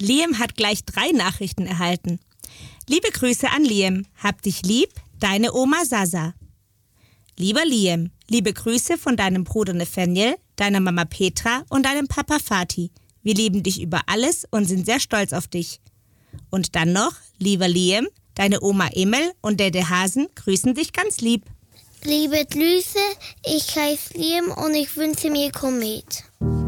Liam hat gleich 3 Nachrichten erhalten. Liebe Grüße an Liam. Hab dich lieb, deine Oma Sasa. Lieber Liam, liebe Grüße von deinem Bruder Nathaniel, deiner Mama Petra und deinem Papa Fatih. Wir lieben dich über alles und sind sehr stolz auf dich. Und dann noch, lieber Liam, deine Oma Emel und Dede Hasen grüßen dich ganz lieb. Liebe Grüße, ich heiße Liam und ich wünsche mir Komet.